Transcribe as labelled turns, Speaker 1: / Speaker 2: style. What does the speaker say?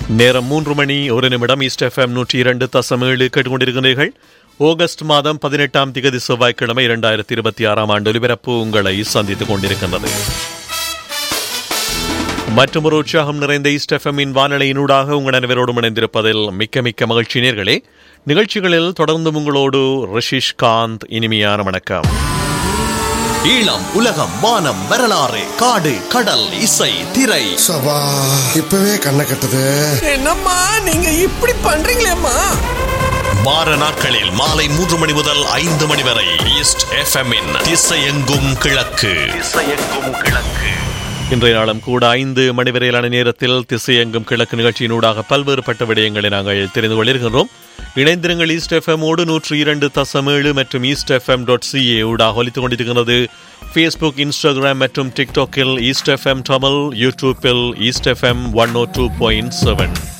Speaker 1: நேரம் 3 மணி 1 நிமிடம். East FM 102.7 கேட்டுக்கொண்டிருக்கிறீர்கள். ஆகஸ்ட் மாதம் 18ஆம் திகதி செவ்வாய்க்கிழமை 2026 ஆண்டு ஒலிபரப்பு உங்களை சந்தித்துக் கொண்டிருக்கின்றது. மற்றொரு உற்சாகம் நிறைந்த ஈஸ்ட் எஃப்எம்மின் வானொலியினூடாக உங்கள் அனைவரோடும் இணைந்திருப்பதில் மிக்க மிக்க மகிழ்ச்சி. நேயர்களே, நிகழ்ச்சிகளில் தொடர்ந்து உங்களோடு ரிஷிஷ் காந்த். இனிமையான வணக்கம்.
Speaker 2: ஈழம், உலகம், வானம், வரலாறு, காடு, கடல், இசை, திரை.
Speaker 3: சபா இப்பவே கண்ணை கட்டுது.
Speaker 4: என்னம்மா நீங்க இப்படி பண்றீங்களேம்மா?
Speaker 2: வார நாட்களில் மாலை 3 மணி முதல் 5 மணி வரை ஈஸ்ட் எஃப்எம்மின் திசையெங்கும் கிழக்கு.
Speaker 1: இன்றைய நாளும் கூட 5 மணி வரையிலான நேரத்தில் திசையெங்கும் கிழக்கு நிகழ்ச்சியினூடாக பல்வேறுபட்ட விடயங்களை நாங்கள் தெரிந்து கொள்ளிருக்கின்றோம். இணைந்திருங்கள். ஈஸ்ட் எஃப்எம் 102.7 மற்றும் eastfm.ca ஊடாக ஒலித்துக் கொண்டிருக்கிறது. ஃபேஸ்புக், இன்ஸ்டாகிராம் மற்றும் டிக்டாக்கில் ஈஸ்ட் எஃப்எம் தமிழ், யூடியூப்பில் ஈஸ்ட் எஃப்எம் 102.7.